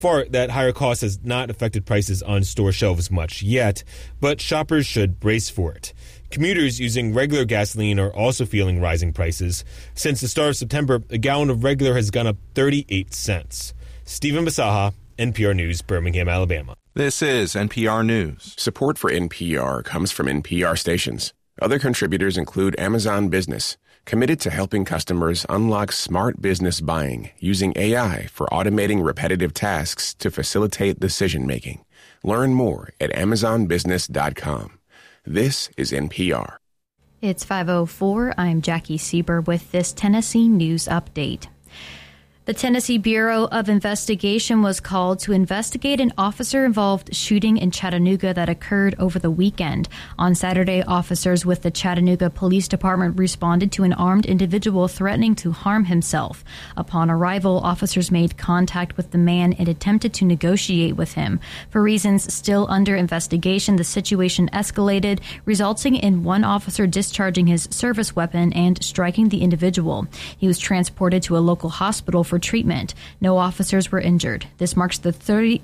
Far, that higher cost has not affected prices on store shelves much yet, but shoppers should brace for it. Commuters using regular gasoline are also feeling rising prices. Since the start of September, a gallon of regular has gone up 38 cents. Stephen Basaha, NPR News, Birmingham, Alabama. This is NPR News. Support for NPR comes from NPR stations. Other contributors include Amazon Business, committed to helping customers unlock smart business buying using AI for automating repetitive tasks to facilitate decision-making. Learn more at amazonbusiness.com. This is NPR. It's 5:04. I'm Jackie Sieber with this Tennessee News Update. The Tennessee Bureau of Investigation was called to investigate an officer-involved shooting in Chattanooga that occurred over the weekend. On Saturday, officers with the Chattanooga Police Department responded to an armed individual threatening to harm himself. Upon arrival, officers made contact with the man and attempted to negotiate with him. For reasons still under investigation, the situation escalated, resulting in one officer discharging his service weapon and striking the individual. He was transported to a local hospital for treatment. No officers were injured. This marks the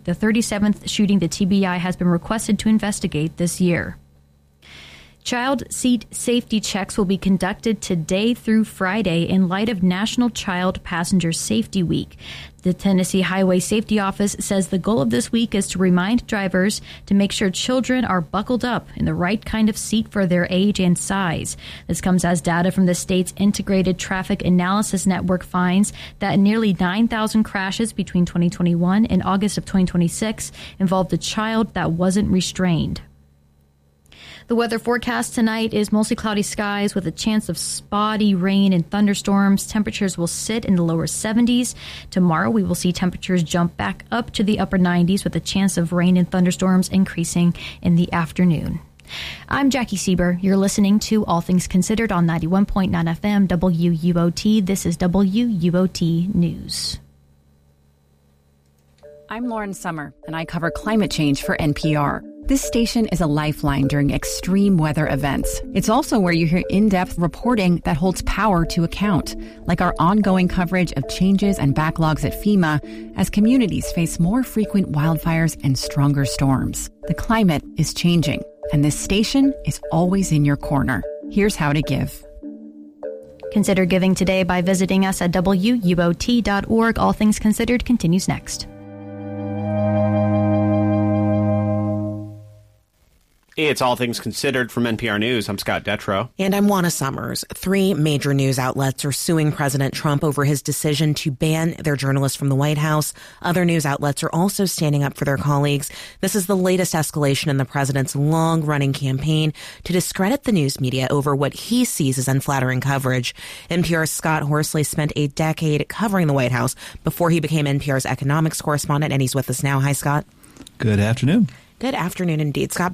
37th shooting the TBI has been requested to investigate this year. Child seat safety checks will be conducted today through Friday in light of National Child Passenger Safety Week. The Tennessee Highway Safety Office says the goal of this week is to remind drivers to make sure children are buckled up in the right kind of seat for their age and size. This comes as data from the state's Integrated Traffic Analysis Network finds that nearly 9,000 crashes between 2021 and August of 2026 involved a child that wasn't restrained. The weather forecast tonight is mostly cloudy skies with a chance of spotty rain and thunderstorms. Temperatures will sit in the lower 70s. Tomorrow, we will see temperatures jump back up to the upper 90s with a chance of rain and thunderstorms increasing in the afternoon. I'm Jackie Sieber. You're listening to All Things Considered on 91.9 FM WUOT. This is WUOT News. I'm Lauren Summer, and I cover climate change for NPR. This station is a lifeline during extreme weather events. It's also where you hear in-depth reporting that holds power to account, like our ongoing coverage of changes and backlogs at FEMA as communities face more frequent wildfires and stronger storms. The climate is changing, and this station is always in your corner. Here's how to give. Consider giving today by visiting us at WUOT.org. All Things Considered continues next. It's All Things Considered from NPR News. I'm Scott Detrow. And I'm Juana Summers. 3 major news outlets are suing President Trump over his decision to ban their journalists from the White House. Other news outlets are also standing up for their colleagues. This is the latest escalation in the president's long-running campaign to discredit the news media over what he sees as unflattering coverage. NPR's Scott Horsley spent a decade covering the White House before he became NPR's economics correspondent, and he's with us now. Hi, Scott. Good afternoon. Good afternoon indeed. Scott,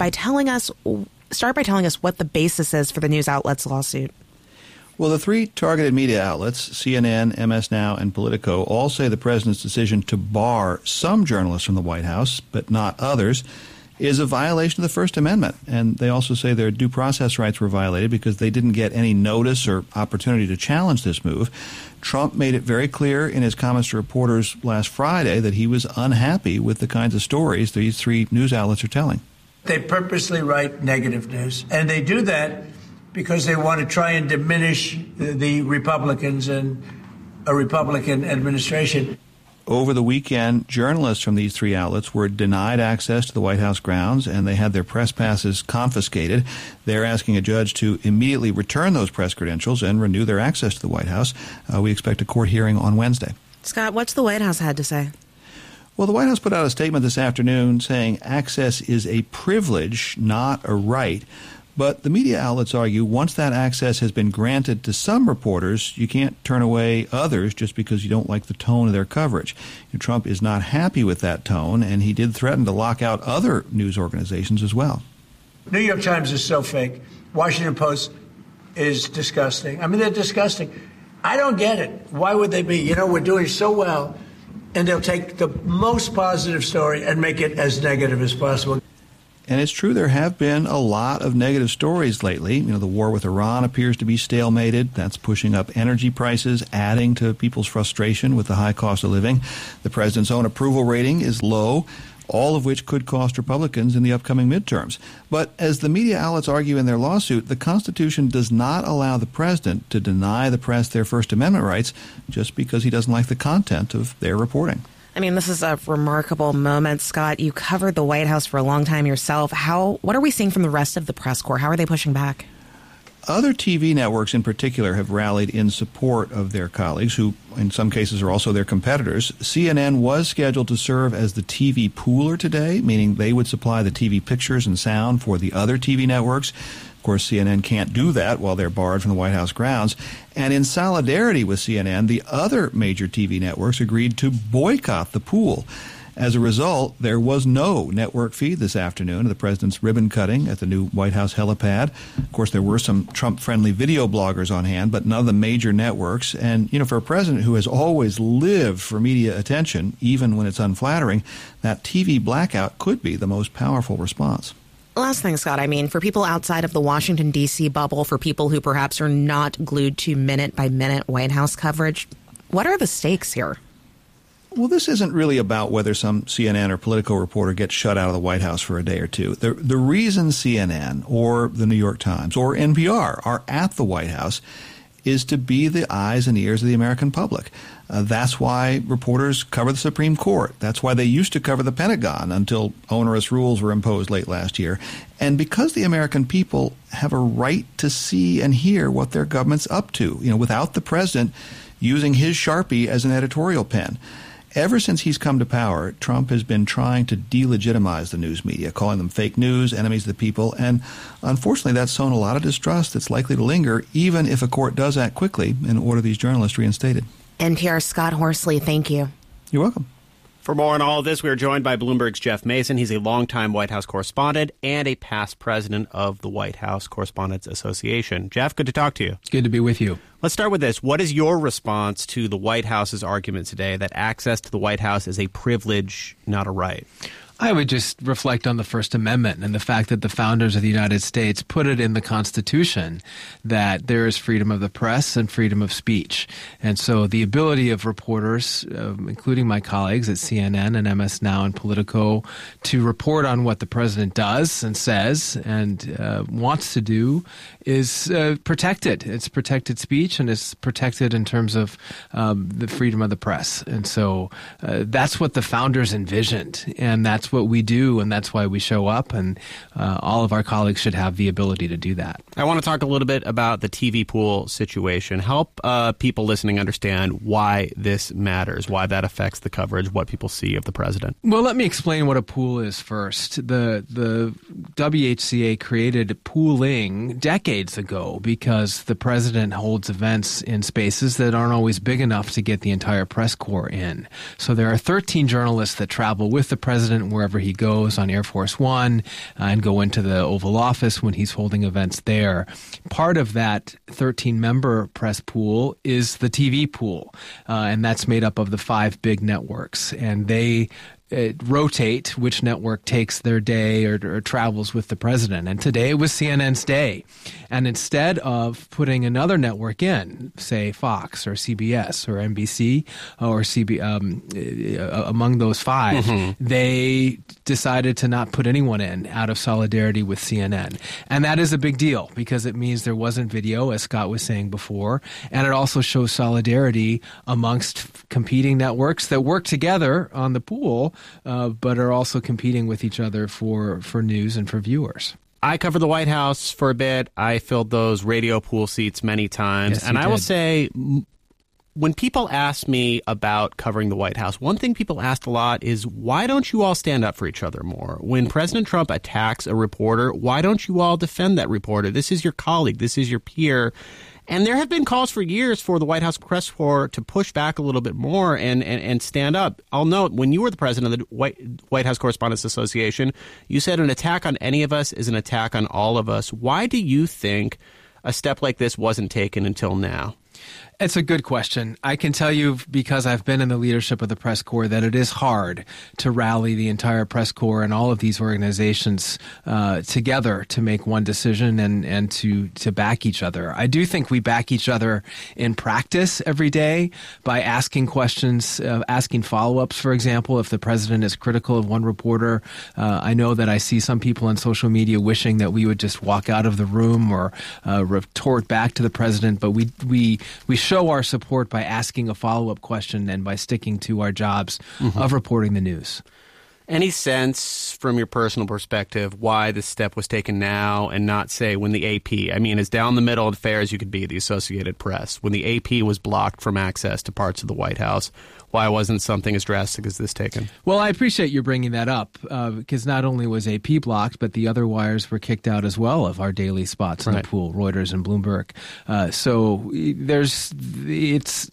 start by telling us what the basis is for the news outlet's lawsuit. Well, the 3 targeted media outlets, CNN, MS Now, and Politico, all say the president's decision to bar some journalists from the White House, but not others, is a violation of the First Amendment. And they also say their due process rights were violated because they didn't get any notice or opportunity to challenge this move. Trump made it very clear in his comments to reporters last Friday that he was unhappy with the kinds of stories these 3 news outlets are telling. They purposely write negative news, and they do that because they want to try and diminish the Republicans and a Republican administration. Over the weekend, journalists from these 3 outlets were denied access to the White House grounds, and they had their press passes confiscated. They're asking a judge to immediately return those press credentials and renew their access to the White House. We expect a court hearing on Wednesday. Scott, what's the White House had to say? Well, the White House put out a statement this afternoon saying access is a privilege, not a right. But the media outlets argue once that access has been granted to some reporters, you can't turn away others just because you don't like the tone of their coverage. Trump is not happy with that tone, and he did threaten to lock out other news organizations as well. New York Times is so fake. Washington Post is disgusting. I mean, they're disgusting. I don't get it. Why would they be? You know, we're doing so well, and they'll take the most positive story and make it as negative as possible. And it's true there have been a lot of negative stories lately. The war with Iran appears to be stalemated. That's pushing up energy prices, adding to people's frustration with the high cost of living. The president's own approval rating is low, all of which could cost Republicans in the upcoming midterms. But as the media outlets argue in their lawsuit, the Constitution does not allow the president to deny the press their First Amendment rights just because he doesn't like the content of their reporting. This is a remarkable moment. Scott, you covered the White House for a long time yourself. What are we seeing from the rest of the press corps? How are they pushing back? Other TV networks in particular have rallied in support of their colleagues, who in some cases are also their competitors. CNN was scheduled to serve as the TV pooler today, meaning they would supply the TV pictures and sound for the other TV networks. Of course, CNN can't do that while they're barred from the White House grounds. And in solidarity with CNN, the other major TV networks agreed to boycott the pool. As a result, there was no network feed this afternoon of the president's ribbon cutting at the new White House helipad. Of course, there were some Trump-friendly video bloggers on hand, but none of the major networks. And, for a president who has always lived for media attention, even when it's unflattering, that TV blackout could be the most powerful response. Last thing, Scott, for people outside of the Washington, D.C. bubble, for people who perhaps are not glued to minute-by-minute White House coverage, what are the stakes here? Well, this isn't really about whether some CNN or Politico reporter gets shut out of the White House for a day or two. The reason CNN or the New York Times or NPR are at the White House is to be the eyes and ears of the American public. That's why reporters cover the Supreme Court. That's why they used to cover the Pentagon until onerous rules were imposed late last year. And because the American people have a right to see and hear what their government's up to, without the president using his Sharpie as an editorial pen. Ever since he's come to power, Trump has been trying to delegitimize the news media, calling them fake news, enemies of the people, and unfortunately that's sown a lot of distrust that's likely to linger, even if a court does act quickly and order these journalists reinstated. NPR's Scott Horsley, thank you. You're welcome. For more on all of this, we are joined by Bloomberg's Jeff Mason. He's a longtime White House correspondent and a past president of the White House Correspondents Association. Jeff, good to talk to you. Good to be with you. Let's start with this. What is your response to the White House's argument today that access to the White House is a privilege, not a right? I would just reflect on the First Amendment and the fact that the founders of the United States put it in the Constitution that there is freedom of the press and freedom of speech. And so the ability of reporters, including my colleagues at CNN and MS Now and Politico, to report on what the president does and says and wants to do is protected. It's protected speech and it's protected in terms of the freedom of the press. And so that's what the founders envisioned, and that's what we do, and that's why we show up, and all of our colleagues should have the ability to do that. I want to talk a little bit about the TV pool situation. Help people listening understand why this matters, why that affects the coverage, what people see of the president. Well, let me explain what a pool is first. The WHCA created pooling decades ago because the president holds events in spaces that aren't always big enough to get the entire press corps in. So there are 13 journalists that travel with the president wherever he goes on Air Force One and go into the Oval Office when he's holding events there. Part of that 13-member press pool is the TV pool, and that's made up of the 5 big networks. And they rotate which network takes their day or travels with the president. And today it was CNN's day. And instead of putting another network in, say Fox or CBS or NBC or among those 5, they decided to not put anyone in out of solidarity with CNN. And that is a big deal because it means there wasn't video, as Scott was saying before, and it also shows solidarity amongst competing networks that work together on the pool, but are also competing with each other for news and for viewers. I covered the White House for a bit. I filled those radio pool seats many times. Yes, and I will did. say, when people ask me about covering the White House, one thing people asked a lot is, why don't you all stand up for each other more? When President Trump attacks a reporter, why don't you all defend that reporter? This is your colleague. This is your peer. And there have been calls for years for the White House press corps to push back a little bit more and stand up. I'll note, when you were the president of the White House Correspondents Association, you said an attack on any of us is an attack on all of us. Why do you think a step like this wasn't taken until now? It's a good question. I can tell you, because I've been in the leadership of the press corps, that it is hard to rally the entire press corps and all of these organizations together to make one decision and to back each other. I do think we back each other in practice every day by asking questions, asking follow-ups, for example. If the president is critical of one reporter, I know that I see some people on social media wishing that we would just walk out of the room or retort back to the president, but we show our support by asking a follow-up question and by sticking to our jobs of reporting the news. Any sense from your personal perspective why this step was taken now and not, say, when the AP, I mean, as down the middle and fair as you could be, the Associated Press, when the AP was blocked from access to parts of the White House, why wasn't something as drastic as this taken? Well, I appreciate you bringing that up because not only was AP blocked, but the other wires were kicked out as well of our daily spots in the pool, Reuters and Bloomberg. So it's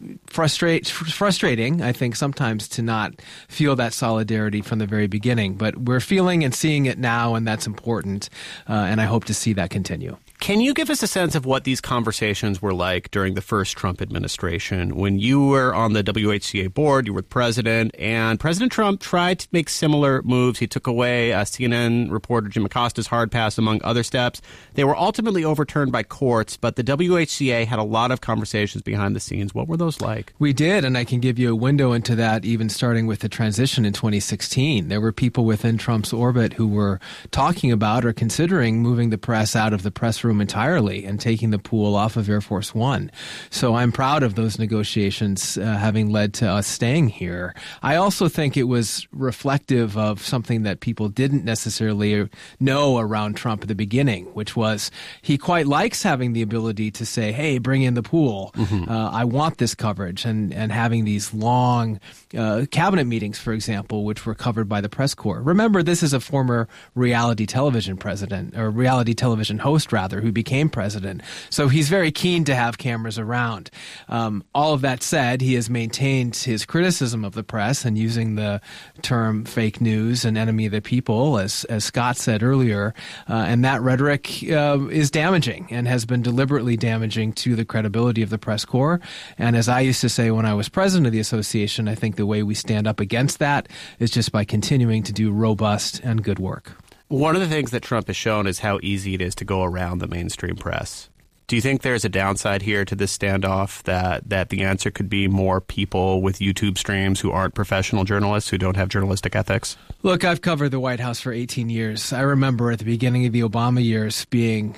frustrating, I think, sometimes to not feel that solidarity from the very beginning. But we're feeling and seeing it now, and that's important. And I hope to see that continue. Can you give us a sense of what these conversations were like during the first Trump administration? When you were on the WHCA board, you were the president, and President Trump tried to make similar moves. He took away CNN reporter Jim Acosta's hard pass, among other steps. They were ultimately overturned by courts, but the WHCA had a lot of conversations behind the scenes. What were those like? We did, and I can give you a window into that, even starting with the transition in 2016. There were people within Trump's orbit who were talking about or considering moving the press out of the press room entirely and taking the pool off of Air Force One. So I'm proud of those negotiations having led to us staying here. I also think it was reflective of something that people didn't necessarily know around Trump at the beginning, which was he quite likes having the ability to say, hey, bring in the pool. I want this coverage, and having these long cabinet meetings, for example, which were covered by the press corps. Remember, this is a former reality television president, or reality television host, rather, who became president. So he's very keen to have cameras around. All of that said, he has maintained his criticism of the press and using the term fake news and enemy of the people, as Scott said earlier. And that rhetoric is damaging and has been deliberately damaging to the credibility of the press corps. And as I used to say when I was president of the association, I think the way we stand up against that is just by continuing to do robust and good work. One of the things that Trump has shown is how easy it is to go around the mainstream press. Do you think there's a downside here to this standoff, that the answer could be more people with YouTube streams who aren't professional journalists, who don't have journalistic ethics? Look, I've covered the White House for 18 years. I remember at the beginning of the Obama years being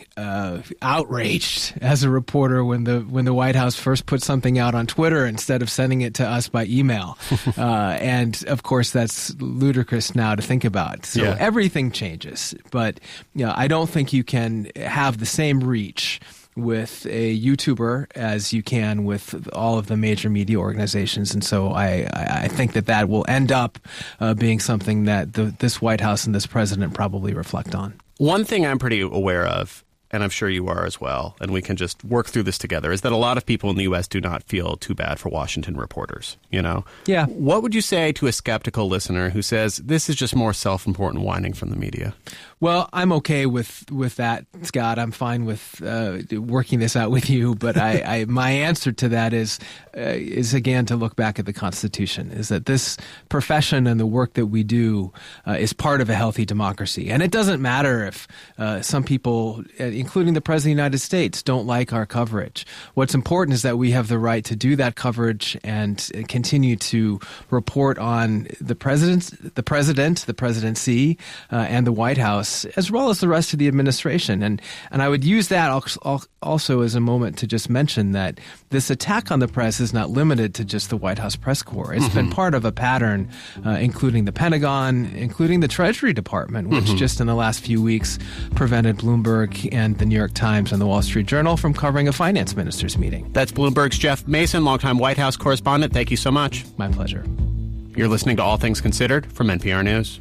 outraged as a reporter when the White House first put something out on Twitter instead of sending it to us by email. And, of course, that's ludicrous now to think about. So everything changes. But I don't think you can have the same reach with a YouTuber as you can with all of the major media organizations. And so I think that will end up being something that this White House and this president probably reflect on. One thing I'm pretty aware of, and I'm sure you are as well, and we can just work through this together, is that a lot of people in the U.S. do not feel too bad for Washington reporters, Yeah. What would you say to a skeptical listener who says this is just more self-important whining from the media? Well, I'm okay with that, Scott. I'm fine with working this out with you. But my answer to that is again to look back at the Constitution. Is that this profession and the work that we do is part of a healthy democracy, and it doesn't matter if some people, including the President of the United States, don't like our coverage. What's important is that we have the right to do that coverage and continue to report on the president, the presidency, and the White House, as well as the rest of the administration. And I would use that also as a moment to just mention that this attack on the press is not limited to just the White House press corps. It's been part of a pattern, including the Pentagon, including the Treasury Department, which just in the last few weeks prevented Bloomberg and the New York Times and the Wall Street Journal from covering a finance minister's meeting. That's Bloomberg's Jeff Mason, longtime White House correspondent. Thank you so much. My pleasure. You're listening to All Things Considered from NPR News.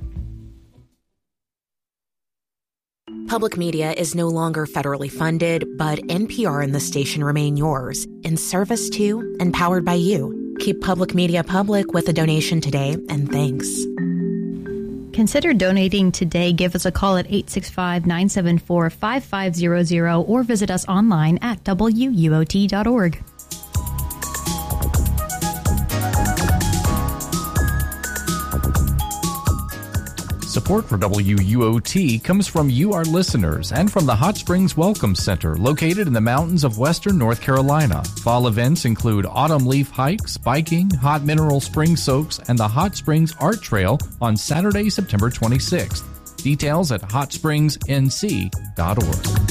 Public media is no longer federally funded, but NPR and the station remain yours, in service to and powered by you. Keep public media public with a donation today, and thanks. Consider donating today. Give us a call at 865-974-5500 or visit us online at WUOT.org. Support for WUOT comes from you, our listeners, and from the Hot Springs Welcome Center, located in the mountains of western North Carolina. Fall events include autumn leaf hikes, biking, hot mineral spring soaks, and the Hot Springs Art Trail on Saturday, September 26th. Details at hotspringsnc.org.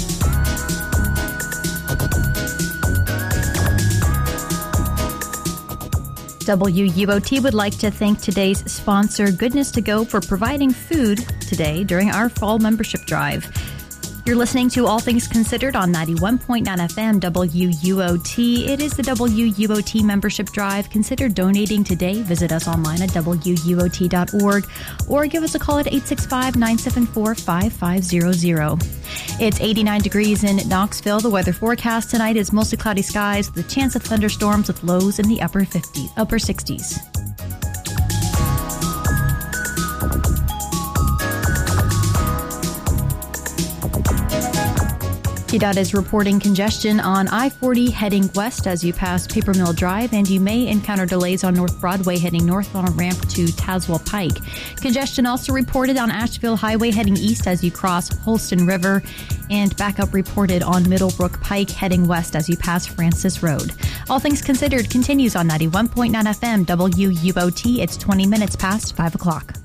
WUOT would like to thank today's sponsor, Goodness to Go, for providing food today during our fall membership drive. You're listening to All Things Considered on 91.9 FM WUOT. It is the WUOT membership drive. Consider donating today. Visit us online at WUOT.org or give us a call at 865-974-5500. It's 89 degrees in Knoxville. The weather forecast tonight is mostly cloudy skies, the chance of thunderstorms with lows in the upper 60s. KDOT is reporting congestion on I-40 heading west as you pass Paper Mill Drive, and you may encounter delays on North Broadway heading north on a ramp to Tazewell Pike. Congestion also reported on Asheville Highway heading east as you cross Holston River, and backup reported on Middlebrook Pike heading west as you pass Francis Road. All Things Considered continues on 91.9 FM WUOT. It's 20 minutes past 5 o'clock.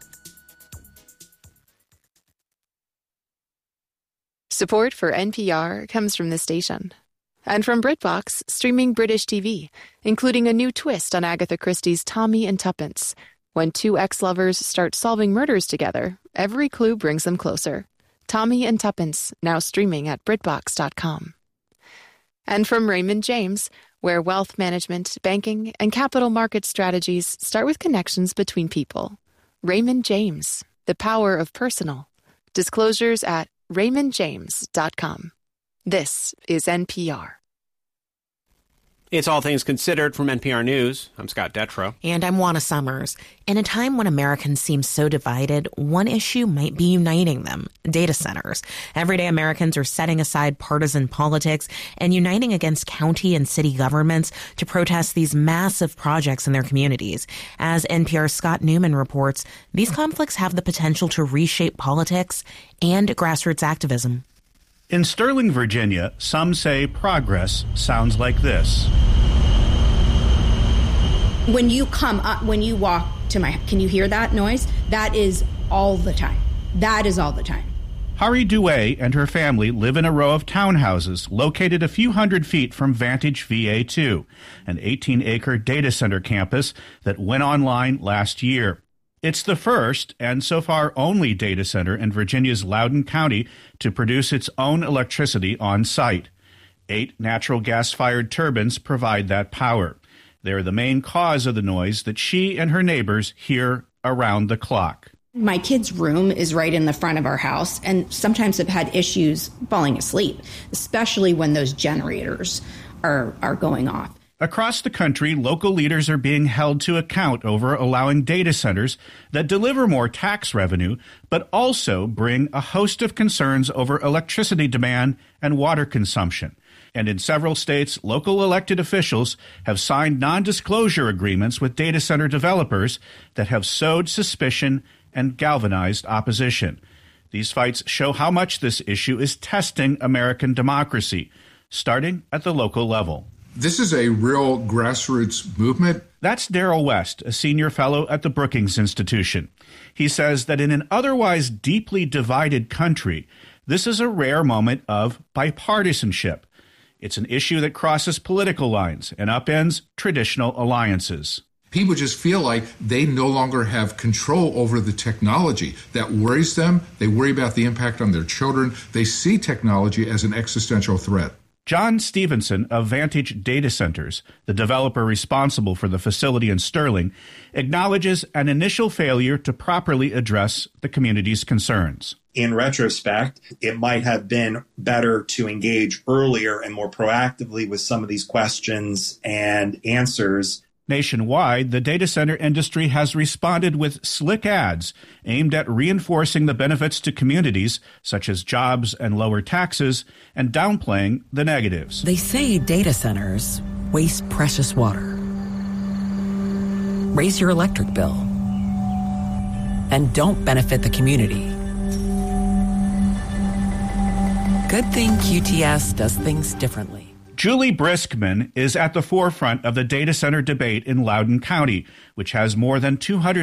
Support for NPR comes from this station. And from BritBox, streaming British TV, including a new twist on Agatha Christie's Tommy and Tuppence. When two ex-lovers start solving murders together, every clue brings them closer. Tommy and Tuppence, now streaming at BritBox.com. And from Raymond James, where wealth management, banking, and capital market strategies start with connections between people. Raymond James, the power of personal. Disclosures at RaymondJames.com. This is NPR. It's All Things Considered from NPR News. I'm Scott Detrow. And I'm Juana Summers. In a time when Americans seem so divided, one issue might be uniting them: data centers. Everyday Americans are setting aside partisan politics and uniting against county and city governments to protest these massive projects in their communities. As NPR's Scott Newman reports, these conflicts have the potential to reshape politics and grassroots activism. In Sterling, Virginia, some say progress sounds like this. When you come up, when you walk to can you hear that noise? That is all the time. That is all the time. Hari Douay and her family live in a row of townhouses located a few hundred feet from Vantage VA2, an 18-acre data center campus that went online last year. It's the first, and so far only, data center in Virginia's Loudoun County to produce its own electricity on site. 8 natural gas-fired turbines provide that power. They're the main cause of the noise that she and her neighbors hear around the clock. My kid's room is right in the front of our house, and sometimes I've had issues falling asleep, especially when those generators are going off. Across the country, local leaders are being held to account over allowing data centers that deliver more tax revenue, but also bring a host of concerns over electricity demand and water consumption. And in several states, local elected officials have signed non-disclosure agreements with data center developers that have sowed suspicion and galvanized opposition. These fights show how much this issue is testing American democracy, starting at the local level. This is a real grassroots movement. That's Daryl West, a senior fellow at the Brookings Institution. He says that in an otherwise deeply divided country, this is a rare moment of bipartisanship. It's an issue that crosses political lines and upends traditional alliances. People just feel like they no longer have control over the technology. That worries them. They worry about the impact on their children. They see technology as an existential threat. John Stevenson of Vantage Data Centers, the developer responsible for the facility in Sterling, acknowledges an initial failure to properly address the community's concerns. In retrospect, it might have been better to engage earlier and more proactively with some of these questions and answers. Nationwide, the data center industry has responded with slick ads aimed at reinforcing the benefits to communities, such as jobs and lower taxes, and downplaying the negatives. They say data centers waste precious water, raise your electric bill, and don't benefit the community. Good thing QTS does things differently. Julie Briskman is at the forefront of the data center debate in Loudoun County, which has more than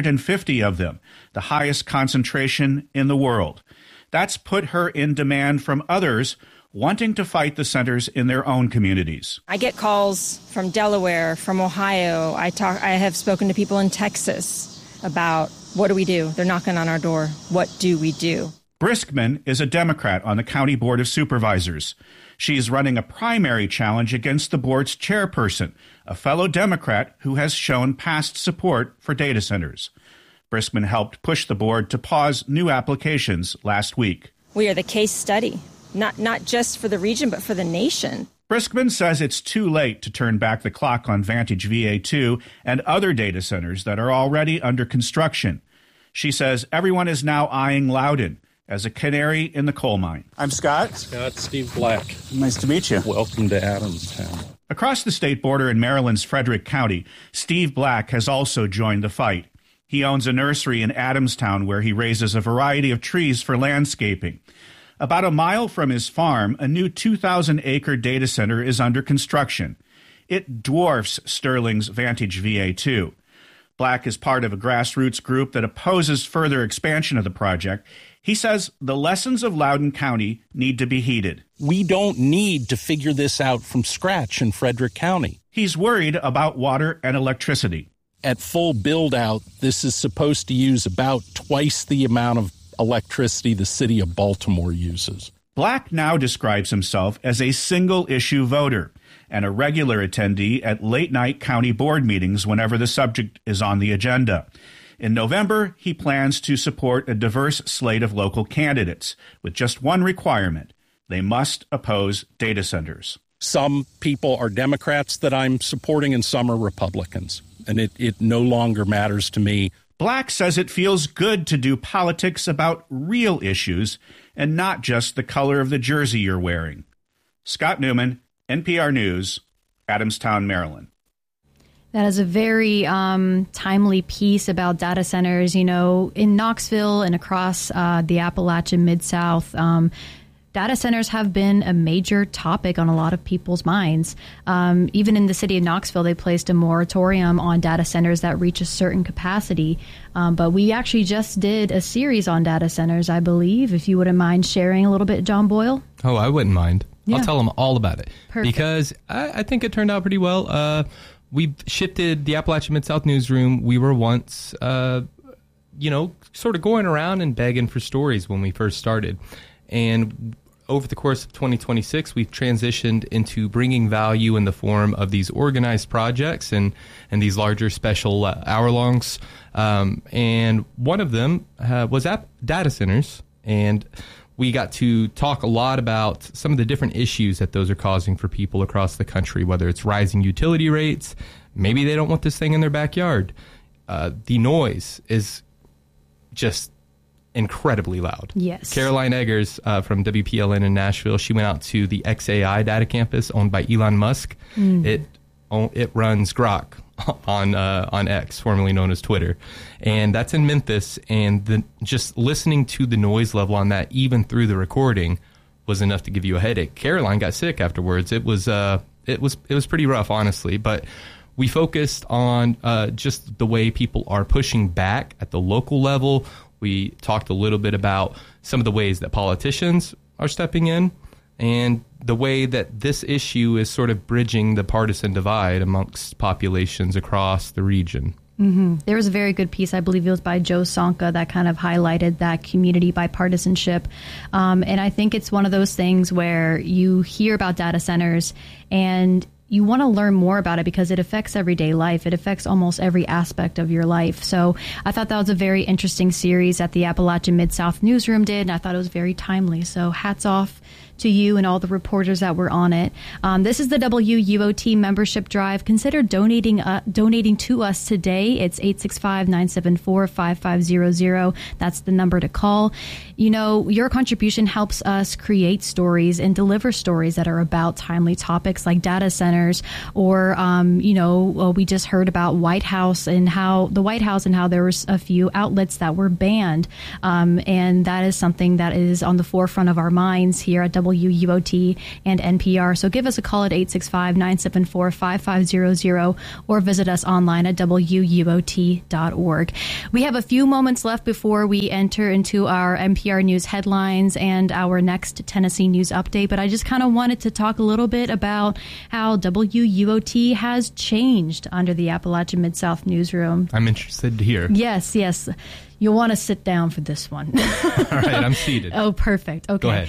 250 of them, the highest concentration in the world. That's put her in demand from others wanting to fight the centers in their own communities. I get calls from Delaware, from Ohio. I have spoken to people in Texas about what do we do? They're knocking on our door. What do we do? Briskman is a Democrat on the County Board of Supervisors. She's running a primary challenge against the board's chairperson, a fellow Democrat who has shown past support for data centers. Briskman helped push the board to pause new applications last week. We are the case study, not just for the region, but for the nation. Briskman says it's too late to turn back the clock on Vantage VA2 and other data centers that are already under construction. She says everyone is now eyeing Loudoun as a canary in the coal mine. I'm Scott. Steve Black. Nice to meet you. Welcome to Adamstown. Across the state border in Maryland's Frederick County, Steve Black has also joined the fight. He owns a nursery in Adamstown where he raises a variety of trees for landscaping. About a mile from his farm, a new 2,000-acre data center is under construction. It dwarfs Sterling's Vantage VA2. Black is part of a grassroots group that opposes further expansion of the project. He says the lessons of Loudoun County need to be heeded. We don't need to figure this out from scratch in Frederick County. He's worried about water and electricity. At full build-out, this is supposed to use about twice the amount of electricity the city of Baltimore uses. Black now describes himself as a single-issue voter and a regular attendee at late-night county board meetings whenever the subject is on the agenda. In November, he plans to support a diverse slate of local candidates with just one requirement: they must oppose data centers. Some people are Democrats that I'm supporting and some are Republicans, and it no longer matters to me. Black says it feels good to do politics about real issues and not just the color of the jersey you're wearing. Scott Newman, NPR News, Adamstown, Maryland. That is a very timely piece about data centers. You know, in Knoxville and across the Appalachian Mid-South, data centers have been a major topic on a lot of people's minds. Even in the city of Knoxville, they placed a moratorium on data centers that reach a certain capacity. But we actually just did a series on data centers, I believe, if you wouldn't mind sharing a little bit, John Boyle. Oh, I wouldn't mind. Yeah. I'll tell them all about it. Perfect. Because I think it turned out pretty well. We've shifted the Appalachian Mid-South newsroom. We were once, sort of going around and begging for stories when we first started. And over the course of 2026, we've transitioned into bringing value in the form of these organized projects and these larger special hour-longs. And one of them was at data centers. And we got to talk a lot about some of the different issues that those are causing for people across the country, whether it's rising utility rates, maybe they don't want this thing in their backyard. The noise is just incredibly loud. Yes. Caroline Eggers from WPLN in Nashville, she went out to the XAI data campus owned by Elon Musk. It runs Grok on X, formerly known as Twitter, and that's in Memphis. And just listening to the noise level on that, even through the recording, was enough to give you a headache. Caroline got sick afterwards. It was pretty rough, honestly. But we focused on just the way people are pushing back at the local level. We talked a little bit about some of the ways that politicians are stepping in and the way that this issue is sort of bridging the partisan divide amongst populations across the region. Mm-hmm. There was a very good piece, I believe it was by Joe Sonka, that kind of highlighted that community bipartisanship. And I think it's one of those things where you hear about data centers and you want to learn more about it because it affects everyday life. It affects almost every aspect of your life. So I thought that was a very interesting series that the Appalachian Mid-South Newsroom did, and I thought it was very timely. So hats off to you and all the reporters that were on it. This is the WUOT membership drive. Consider donating to us today. It's 865-974-5500. That's the number to call. You know, your contribution helps us create stories and deliver stories that are about timely topics like data centers listeners, or we just heard about White House and how there was a few outlets that were banned, and that is something that is on the forefront of our minds here at WUOT and NPR. So give us a call at 865-974-5500 or visit us online at WUOT.org. We have a few moments left before we enter into our NPR News headlines and our next Tennessee News Update, but I just kind of wanted to talk a little bit about how WUOT has changed under the Appalachian Mid-South newsroom. I'm interested to hear. Yes. You'll want to sit down for this one. All right, I'm seated. Oh, perfect. Okay. Go ahead.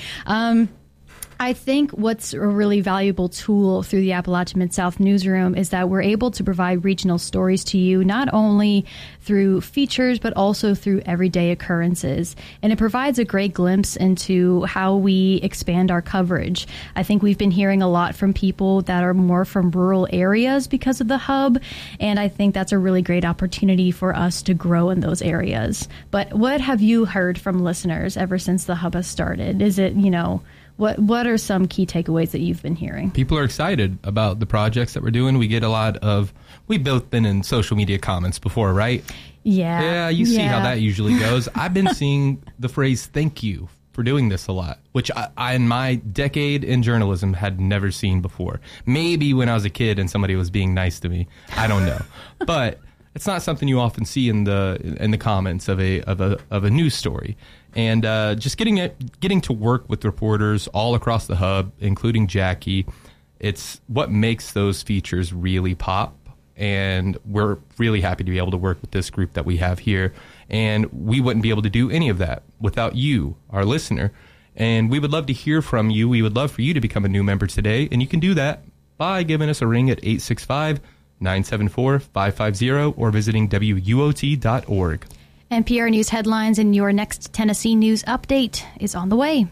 I think what's a really valuable tool through the Appalachian Mid-South newsroom is that we're able to provide regional stories to you, not only through features, but also through everyday occurrences. And it provides a great glimpse into how we expand our coverage. I think we've been hearing a lot from people that are more from rural areas because of the hub, and I think that's a really great opportunity for us to grow in those areas. But what have you heard from listeners ever since the hub has started? Is it, What are some key takeaways that you've been hearing? People are excited about the projects that we're doing. We get a lot of, we've both been in social media comments before, right? Yeah. Yeah, you see how that usually goes. I've been seeing the phrase "thank you" for doing this a lot, which I in my decade in journalism had never seen before. Maybe when I was a kid and somebody was being nice to me. I don't know. But it's not something you often see in the comments of a news story. And just getting to work with reporters all across the hub, including Jackie, it's what makes those features really pop. And we're really happy to be able to work with this group that we have here. And we wouldn't be able to do any of that without you, our listener. And we would love to hear from you. We would love for you to become a new member today. And you can do that by giving us a ring at 865-974-550 or visiting WUOT.org. NPR News headlines and your next Tennessee News Update is on the way.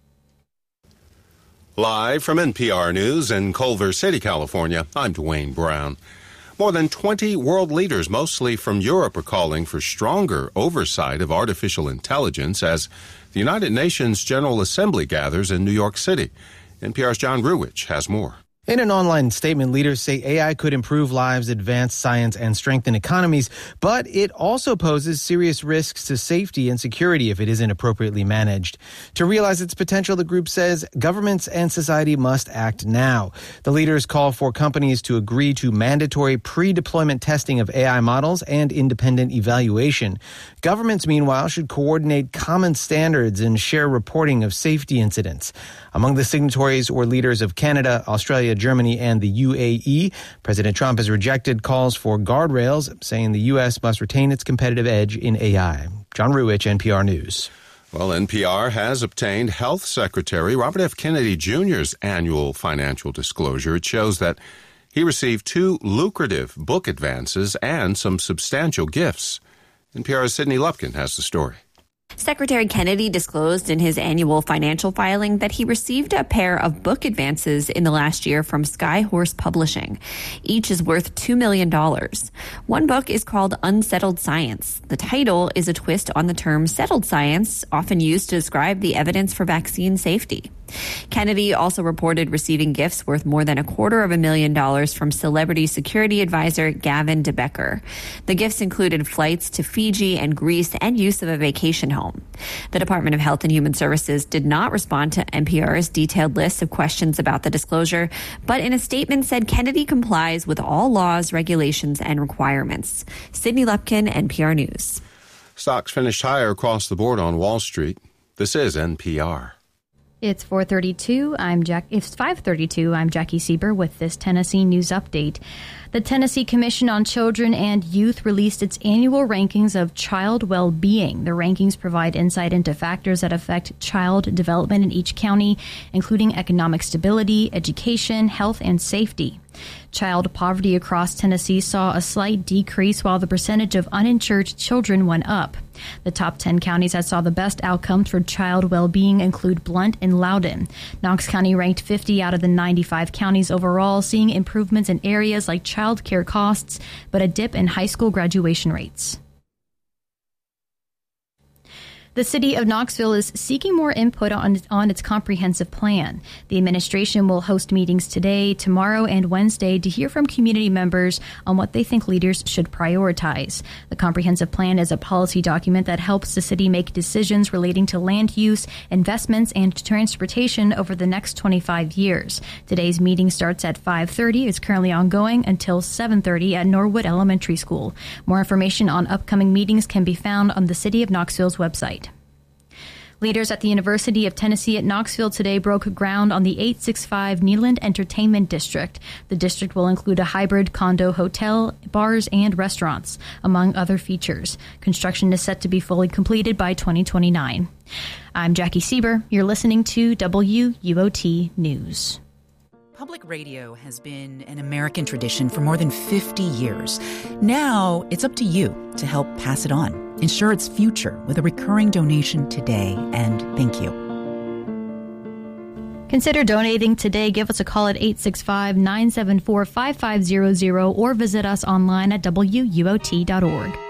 Live from NPR News in Culver City, California, I'm Dwayne Brown. More than 20 world leaders, mostly from Europe, are calling for stronger oversight of artificial intelligence as the United Nations General Assembly gathers in New York City. NPR's John Ruwich has more. In an online statement, leaders say AI could improve lives, advance science, and strengthen economies, but it also poses serious risks to safety and security if it isn't appropriately managed. To realize its potential, the group says governments and society must act now. The leaders call for companies to agree to mandatory pre-deployment testing of AI models and independent evaluation. Governments, meanwhile, should coordinate common standards and share reporting of safety incidents. Among the signatories were leaders of Canada, Australia, Germany, and the UAE. President Trump has rejected calls for guardrails, saying the U.S. must retain its competitive edge in AI. John Ruwich, NPR News. Well, NPR has obtained Health Secretary Robert F. Kennedy Jr.'s annual financial disclosure. It shows that he received 2 lucrative book advances and some substantial gifts. NPR's Sydney Lupkin has the story. Secretary Kennedy disclosed in his annual financial filing that he received a pair of book advances in the last year from Skyhorse Publishing. Each is worth $2 million. One book is called Unsettled Science. The title is a twist on the term settled science, often used to describe the evidence for vaccine safety. Kennedy also reported receiving gifts worth more than $250,000 from celebrity security advisor Gavin DeBecker. The gifts included flights to Fiji and Greece and use of a vacation home. The Department of Health and Human Services did not respond to NPR's detailed list of questions about the disclosure, but in a statement said Kennedy complies with all laws, regulations, and requirements. Sydney Lupkin, NPR News. Stocks finished higher across the board on Wall Street. This is NPR. It's 4:32. It's 5:32. I'm Jackie Sieber with this Tennessee News Update. The Tennessee Commission on Children and Youth released its annual rankings of child well-being. The rankings provide insight into factors that affect child development in each county, including economic stability, education, health, and safety. Child poverty across Tennessee saw a slight decrease while the percentage of uninsured children went up. The top 10 counties that saw the best outcomes for child well-being include Blount and Loudoun. Knox County ranked 50 out of the 95 counties overall, seeing improvements in areas like child care costs, but a dip in high school graduation rates. The city of Knoxville is seeking more input on its comprehensive plan. The administration will host meetings today, tomorrow, and Wednesday to hear from community members on what they think leaders should prioritize. The comprehensive plan is a policy document that helps the city make decisions relating to land use, investments, and transportation over the next 25 years. Today's meeting starts at 5:30. It's currently ongoing until 7:30 at Norwood Elementary School. More information on upcoming meetings can be found on the City of Knoxville's website. Leaders at the University of Tennessee at Knoxville today broke ground on the 865 Neyland Entertainment District. The district will include a hybrid condo hotel, bars, and restaurants, among other features. Construction is set to be fully completed by 2029. I'm Jackie Sieber. You're listening to WUOT News. Public radio has been an American tradition for more than 50 years. Now it's up to you to help pass it on. Ensure its future with a recurring donation today, and thank you. Consider donating today. Give us a call at 865-974-5500 or visit us online at WUOT.org.